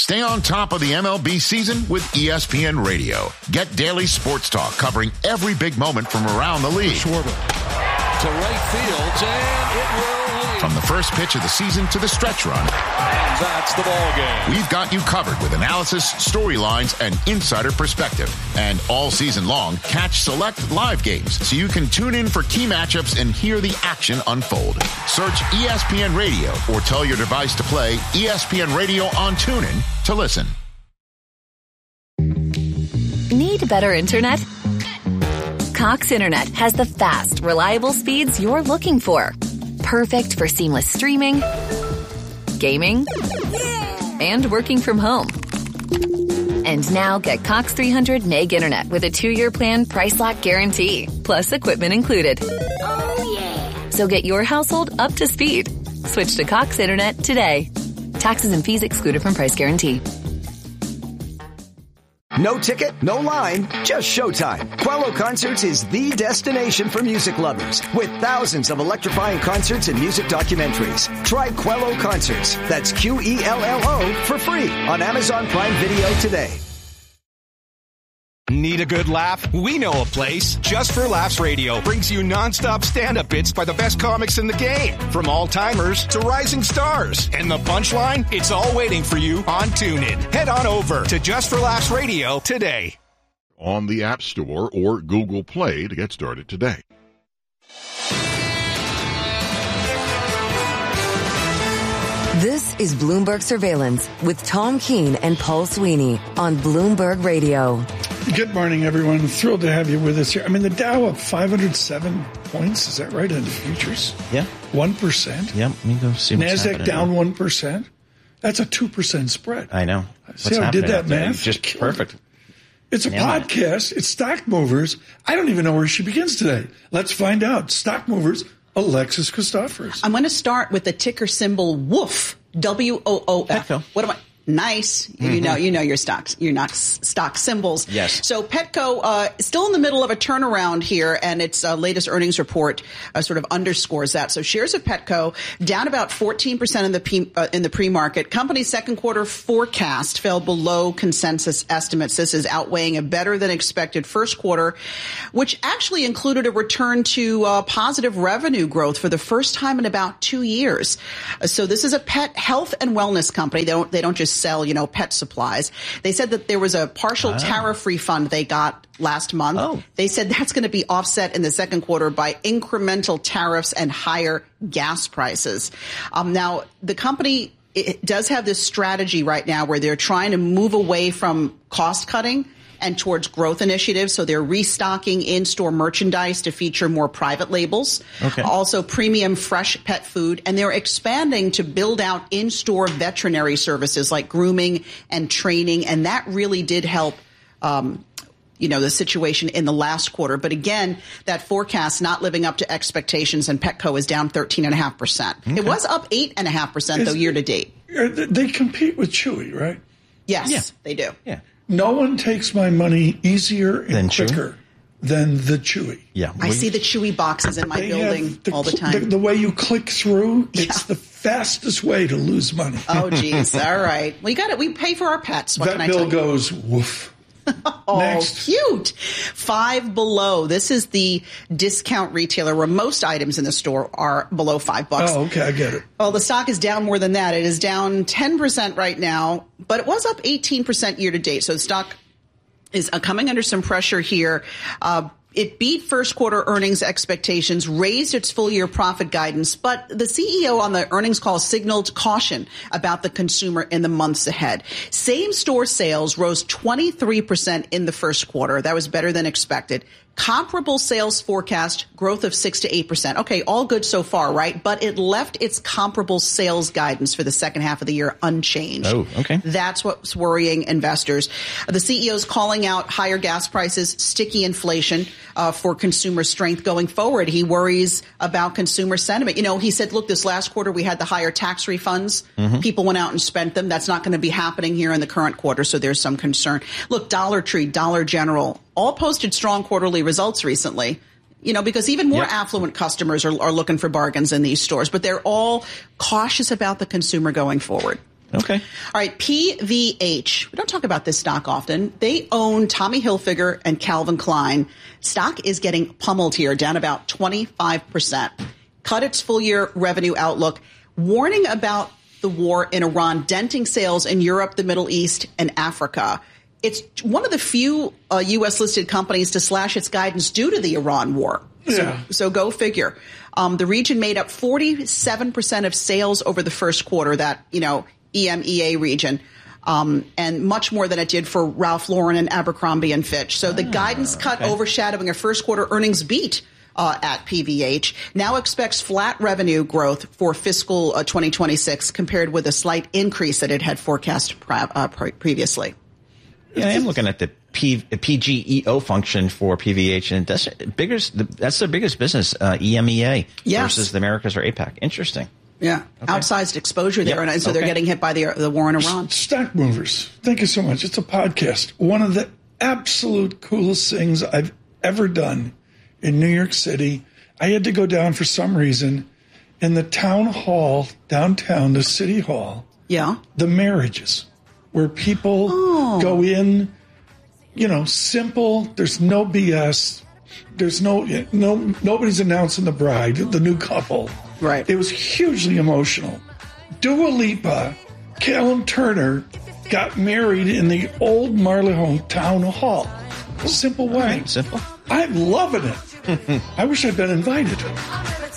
Stay on top of the MLB season with ESPN Radio. Get daily sports talk covering every big moment from around the league. Schwarber to right field, and it will leave. From the first pitch of the season to the stretch run. And that's the ball game. We've got you covered with analysis, storylines, and insider perspective. And all season long, catch select live games so you can tune in for key matchups and hear the action unfold. Search ESPN Radio or tell your device to play ESPN Radio on TuneIn to listen. Need better internet? Cox Internet has the fast, reliable speeds you're looking for. Perfect for seamless streaming, gaming, and working from home. And now get Cox 300 meg internet with a 2-year plan price lock guarantee, plus equipment included. Oh, yeah. So get your household up to speed. Switch to Cox Internet today. Taxes and fees excluded from price guarantee. No ticket, no line, just showtime. Quello Concerts is the destination for music lovers with thousands of electrifying concerts and music documentaries. Try Quello Concerts. That's QELLO for free on Amazon Prime Video today. Need a good laugh? We know a place. Just for Laughs Radio brings you nonstop stand-up bits by the best comics in the game. From all-timers to rising stars. And the punchline? It's all waiting for you on TuneIn. Head on over to Just for Laughs Radio today. On the App Store or Google Play to get started today. This is Bloomberg Surveillance with Tom Keene and Paul Sweeney on Bloomberg Radio. Good morning, everyone. Thrilled to have you with us here. I mean, the Dow up 507 points. Is that right? In the futures? Yeah. 1%? Yeah. Let me go see what's NASDAQ happening. down 1%. That's a 2% spread. I know. See how I did that math? Just perfect. It's a podcast. It's Stock Movers. I don't even know where she begins today. Let's find out. Stock Movers, Alexis Christoforous. I'm going to start with the ticker symbol WOOF. WOOF. Petco. What am I? Nice. Mm-hmm. You know your stocks, stock symbols. Yes. So Petco still in the middle of a turnaround here, and its latest earnings report sort of underscores that. So shares of Petco down about 14% in the pre-market. Company's second quarter forecast fell below consensus estimates. This is outweighing a better than expected first quarter, which actually included a return to positive revenue growth for the first time in about 2 years. So this is a pet health and wellness company. They don't just sell, pet supplies. They said that there was a partial tariff refund they got last month. Oh. They said that's going to be offset in the second quarter by incremental tariffs and higher gas prices. Now, the company it does have this strategy right now where they're trying to move away from cost cutting and towards growth initiatives. So they're restocking in-store merchandise to feature more private labels. Okay. Also premium fresh pet food. And they're expanding to build out in-store veterinary services like grooming and training. And that really did help, the situation in the last quarter. But again, that forecast not living up to expectations, and Petco is down 13.5%. Okay. It was up 8.5% though year to date. They compete with Chewy, right? Yes, they do. Yeah. No one takes my money easier and quicker than the Chewy. Yeah. I see the Chewy boxes in my building all the time. The way you click through, it's the fastest way to lose money. Oh, geez. All right. Well, you got it. We pay for our pets. What that can I tell bill you? goes woof. Oh, Next. Cute. Five Below. This is the discount retailer where most items in the store are below $5. Oh, okay. I get it. Well, the stock is down more than that. It is down 10% right now, but it was up 18% year to date. So the stock is coming under some pressure here. It beat first quarter earnings expectations, raised its full year profit guidance, but the CEO on the earnings call signaled caution about the consumer in the months ahead. Same store sales rose 23% in the first quarter. That was better than expected. Comparable sales forecast growth of 6 to 8%. Okay, all good so far, right? But it left its comparable sales guidance for the second half of the year unchanged. Oh, okay. That's what's worrying investors. The CEO's calling out higher gas prices, sticky inflation for consumer strength going forward. He worries about consumer sentiment. He said, look, this last quarter we had the higher tax refunds. Mm-hmm. People went out and spent them. That's not going to be happening here in the current quarter, so there's some concern. Look, Dollar Tree, Dollar General, all posted strong quarterly results recently, because even more affluent customers are looking for bargains in these stores, but they're all cautious about the consumer going forward. Okay. All right, PVH. We don't talk about this stock often. They own Tommy Hilfiger and Calvin Klein. Stock is getting pummeled here, down about 25%. Cut its full-year revenue outlook, warning about the war in Iran, denting sales in Europe, the Middle East, and Africa. It's one of the few U.S.-listed companies to slash its guidance due to the Iran war. So go figure. The region made up 47% of sales over the first quarter, that, EMEA region, and much more than it did for Ralph Lauren and Abercrombie and Fitch. So the guidance cut overshadowing a first quarter earnings beat at PVH now expects flat revenue growth for fiscal 2026 compared with a slight increase that it had forecast previously. Yeah, I am looking at the PGEO function for PVH, and that's their biggest business, EMEA, versus the Americas or APAC. Interesting. Yeah, outsized exposure there, and so they're getting hit by the war in Iran. Stock movers, thank you so much. It's a podcast. One of the absolute coolest things I've ever done in New York City. I had to go down for some reason in the town hall downtown, the city hall. Yeah, the marriages where people go in, simple. There's no BS. There's nobody's announcing the bride, the new couple. Right. It was hugely emotional. Dua Lipa, Callum Turner got married in the old Marylebone Town Hall. Simple wedding. Simple. I'm loving it. I wish I'd been invited.